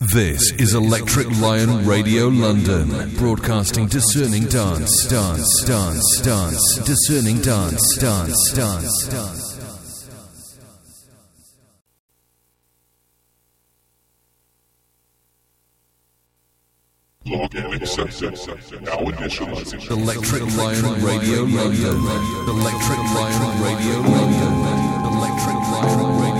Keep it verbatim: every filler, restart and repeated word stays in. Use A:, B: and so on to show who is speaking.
A: This is Electric Lion Radio London, broadcasting discerning dance, dance, dance, dance, discerning dance, dance, dance, dance.
B: Login accepted. Now initializing.
A: Electric Lion Radio London. Electric Lion Radio London. Electric Lion Radio.